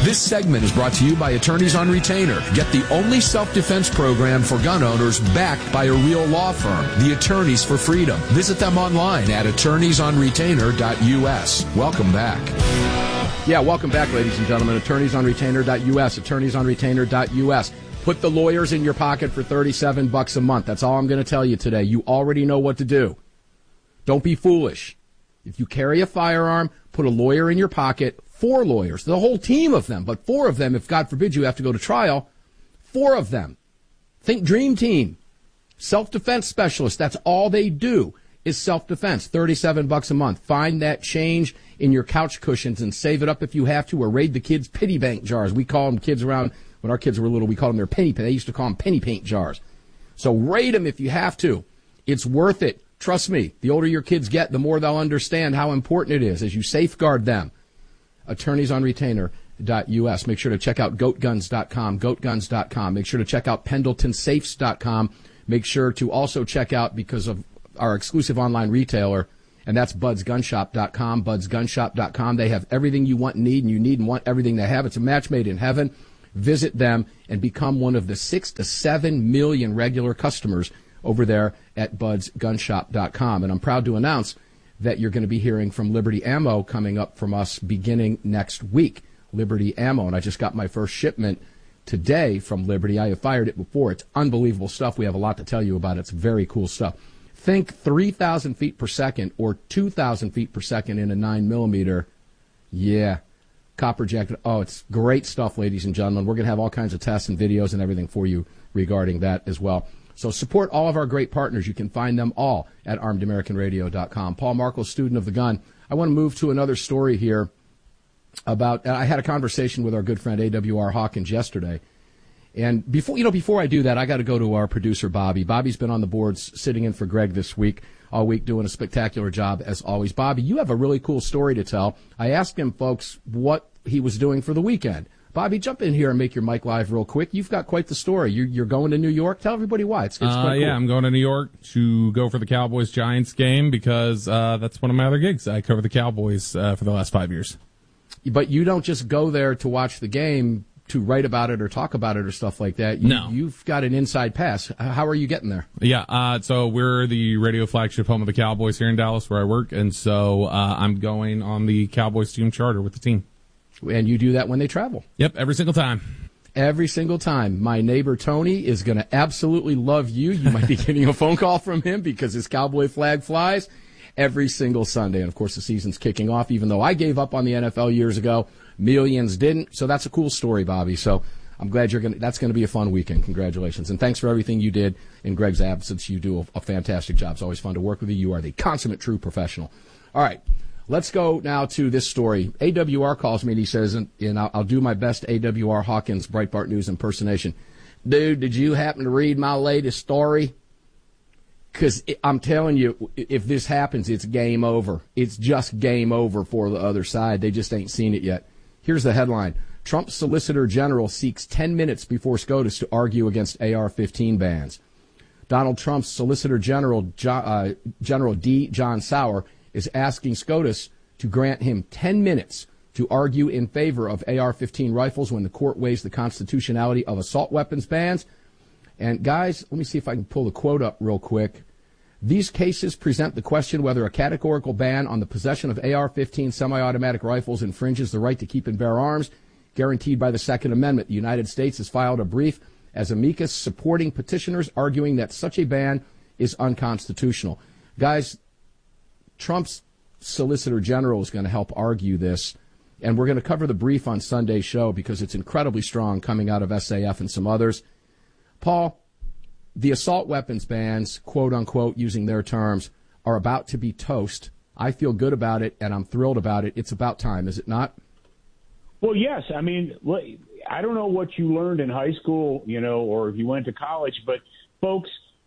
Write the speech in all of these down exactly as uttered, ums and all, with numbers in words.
This segment is brought to you by Attorneys on Retainer. Get the only self-defense program for gun owners backed by a real law firm, the Attorneys for Freedom. Visit them online at attorneys on retainer dot U S. Welcome back. Yeah, welcome back, ladies and gentlemen. attorneys on retainer dot U S, attorneys on retainer dot U S. Put the lawyers in your pocket for thirty-seven bucks a month. That's all I'm going to tell you today. You already know what to do. Don't be foolish. If you carry a firearm, put a lawyer in your pocket. Four lawyers, the whole team of them, but four of them, if God forbid you have to go to trial, four of them. Think Dream Team, self-defense specialists. That's all they do is self-defense. thirty-seven bucks a month. Find that change in your couch cushions and save it up if you have to, or raid the kids' pity bank jars. We call them kids around, when our kids were little, we called them their penny paint. They used to call them penny paint jars. So raid them if you have to. It's worth it. Trust me, the older your kids get, the more they'll understand how important it is as you safeguard them. attorneys on retainer dot U S. Make sure to check out goat guns dot com, goat guns dot com. Make sure to check out pendleton safes dot com. Make sure to also check out, because of our exclusive online retailer, and that's buds gun shop dot com, buds gun shop dot com. They have everything you want and need, and you need and want everything they have. It's a match made in heaven. Visit them and become one of the six to seven million regular customers over there at buds gun shop dot com. And I'm proud to announce that you're going to be hearing from Liberty Ammo coming up from us beginning next week. Liberty Ammo, and I just got my first shipment today from Liberty. I have fired it before. It's unbelievable stuff. We have a lot to tell you about it. It's very cool stuff. Think three thousand feet per second or two thousand feet per second in a nine millimeter. Yeah. Copper jacket. Oh, it's great stuff, ladies and gentlemen. We're going to have all kinds of tests and videos and everything for you regarding that as well. So support all of our great partners. You can find them all at armed american radio dot com. Paul Markel, student of the gun. I want to move to another story here about, I had a conversation with our good friend A W R Hawkins yesterday. And before, you know, before I do that, I got to go to our producer, Bobby. Bobby's been on the boards sitting in for Greg this week, all week, doing a spectacular job as always. Bobby, you have a really cool story to tell. I asked him, folks, what he was doing for the weekend. Bobby, jump in here and make your mic live real quick. You've got quite the story. You're, you're going to New York. Tell everybody why. It's, it's uh, quite cool. Yeah, I'm going to New York to go for the Cowboys-Giants game because uh, that's one of my other gigs. I cover the Cowboys uh, for the last five years. But you don't just go there to watch the game, to write about it or talk about it or stuff like that. You, no. You've got an inside pass. How are you getting there? Yeah, uh, so we're the radio flagship home of the Cowboys here in Dallas where I work, and so uh, I'm going on the Cowboys team charter with the team. And you do that when they travel? Yep, every single time. Every single time. My neighbor Tony is going to absolutely love you. You might be getting a phone call from him because his Cowboy flag flies every single Sunday. And, of course, the season's kicking off. Even though I gave up on the N F L years ago, millions didn't. So that's a cool story, Bobby. So I'm glad you're going to – that's going to be a fun weekend. Congratulations. And thanks for everything you did in Greg's absence. You do a, a fantastic job. It's always fun to work with you. You are the consummate true professional. All right. Let's go now to this story. A W R calls me and he says, and, and I'll, I'll do my best A W R Hawkins Breitbart News impersonation. Dude, did you happen to read my latest story? Because I'm telling you, if this happens, it's game over. It's just game over for the other side. They just ain't seen it yet. Here's the headline. Trump's Solicitor General seeks ten minutes before SCOTUS to argue against A R fifteen bans. Donald Trump's Solicitor General, uh, General D. John Sauer, is asking SCOTUS to grant him ten minutes to argue in favor of A R fifteen rifles when the court weighs the constitutionality of assault weapons bans. And, guys, let me see if I can pull the quote up real quick. These cases present the question whether a categorical ban on the possession of A R fifteen semi-automatic rifles infringes the right to keep and bear arms guaranteed by the Second Amendment. The United States has filed a brief as amicus supporting petitioners arguing that such a ban is unconstitutional. Guys, Trump's Solicitor General is going to help argue this, and we're going to cover the brief on Sunday's show because it's incredibly strong coming out of S A F and some others. Paul, the assault weapons bans, quote-unquote, using their terms, are about to be toast. I feel good about it, and I'm thrilled about it. It's about time, is it not? Well, yes. I mean, I don't know what you learned in high school, you know, or if you went to college, but, folks,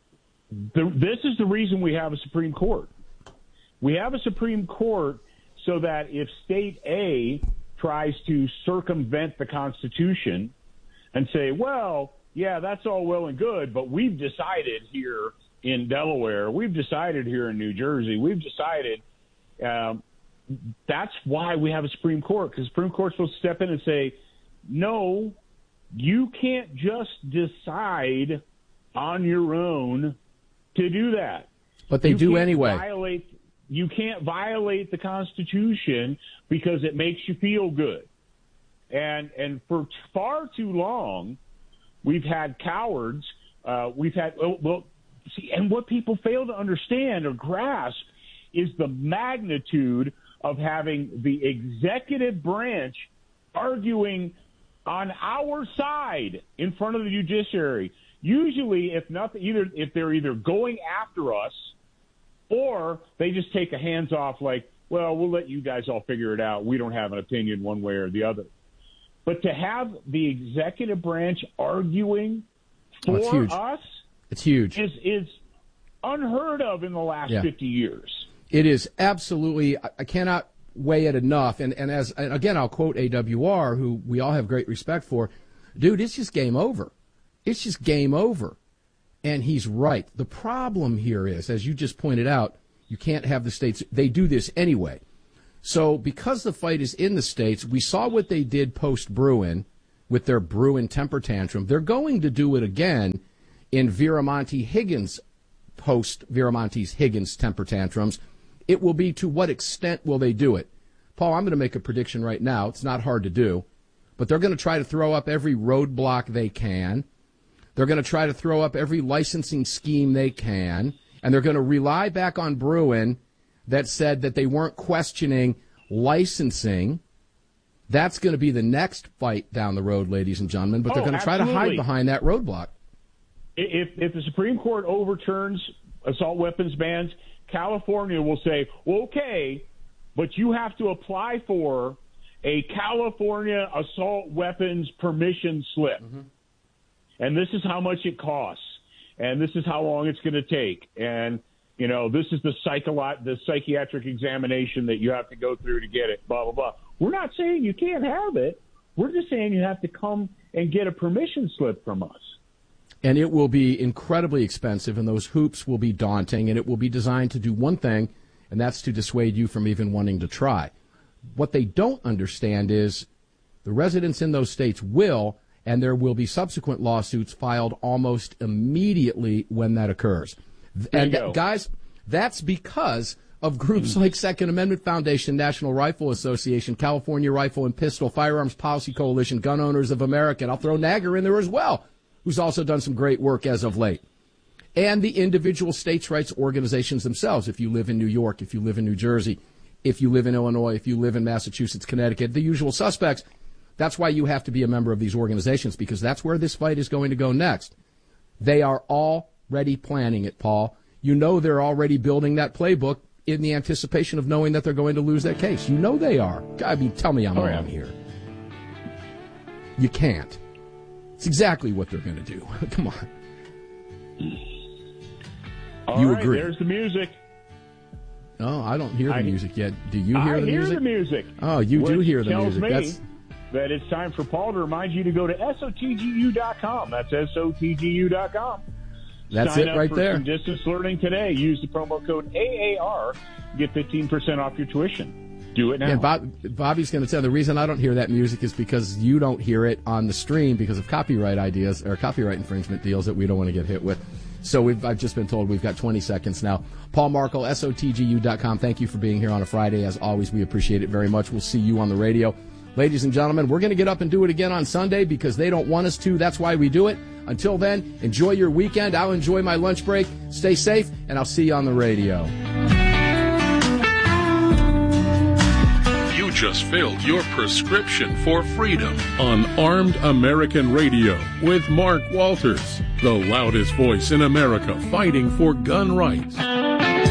the, this is the reason we have a Supreme Court. We have a Supreme Court so that if State A tries to circumvent the Constitution and say, well, yeah, that's all well and good, but we've decided here in Delaware, we've decided here in New Jersey, we've decided um, that's why we have a Supreme Court, because the Supreme Court's supposed to step in and say, no, you can't just decide on your own to do that. But they you do can't anyway. Violate, you can't violate the Constitution because it makes you feel good. And and for far too long, we've had cowards. Uh, we've had oh, well, see, and what people fail to understand or grasp is the magnitude of having the executive branch arguing on our side in front of the judiciary. Usually, if nothing, either if they're either going after us or they just take a hands off, like, well, we'll let you guys all figure it out. We don't have an opinion one way or the other. But to have the executive branch arguing for oh, it's us, it's huge. Is is unheard of in the last yeah. fifty years. It is absolutely. I cannot weigh it enough. And and as and again, I'll quote A W R, who we all have great respect for. Dude, it's just game over. It's just game over. And he's right. The problem here is, as you just pointed out, you can't have the states. They do this anyway. So because the fight is in the states, we saw what they did post-Bruen with their Bruen temper tantrum. They're going to do it again in Viramonte-Higgins post-Viramonte's Higgins temper tantrums. It will be, to what extent will they do it? Paul, I'm going to make a prediction right now. It's not hard to do. But they're going to try to throw up every roadblock they can. They're going to try to throw up every licensing scheme they can. And they're going to rely back on Bruen that said that they weren't questioning licensing. That's going to be the next fight down the road, ladies and gentlemen. But they're oh, going to try absolutely. to hide behind that roadblock. If, if the Supreme Court overturns assault weapons bans, California will say, well, okay, but you have to apply for a California assault weapons permission slip. Mm-hmm. And this is how much it costs. And this is how long it's going to take. And, you know, this is the, psycholo- the psychiatric examination that you have to go through to get it, blah, blah, blah. We're not saying you can't have it. We're just saying you have to come and get a permission slip from us. And it will be incredibly expensive, and those hoops will be daunting, and it will be designed to do one thing, and that's to dissuade you from even wanting to try. What they don't understand is the residents in those states will, and there will be subsequent lawsuits filed almost immediately when that occurs. There and you go. Guys, that's because of groups like Second Amendment Foundation, National Rifle Association, California Rifle and Pistol, Firearms Policy Coalition, Gun Owners of America, and I'll throw Nagger in there as well, who's also done some great work as of late. And the individual states' rights organizations themselves. If you live in New York, if you live in New Jersey, if you live in Illinois, if you live in Massachusetts, Connecticut, the usual suspects. That's why you have to be a member of these organizations, because that's where this fight is going to go next. They are already planning it, Paul. You know they're already building that playbook in the anticipation of knowing that they're going to lose that case. You know they are. I mean, tell me I'm oh. wrong here. You can't. It's exactly what they're going to do. Come on. All you right, agree. There's the music. Oh, I don't hear the I, music yet. Do you hear I the hear music? the music. Oh, you Which do hear the tells music. Me That's that it's time for Paul to remind you to go to S O T G U dot com. That's S O T G U dot com. That's Sign it up right for there. Some distance learning today. Use the promo code A A R. Get fifteen percent off your tuition. Do it now. And Bob, Bobby's going to tell the reason I don't hear that music is because you don't hear it on the stream because of copyright ideas or copyright infringement deals that we don't want to get hit with. So we've, I've just been told we've got twenty seconds now. Paul Markel, S O T G U dot com. Thank you for being here on a Friday. As always, we appreciate it very much. We'll see you on the radio. Ladies and gentlemen, we're going to get up and do it again on Sunday because they don't want us to. That's why we do it. Until then, enjoy your weekend. I'll enjoy my lunch break. Stay safe, and I'll see you on the radio. You just filled your prescription for freedom on Armed American Radio with Mark Walters, the loudest voice in America fighting for gun rights.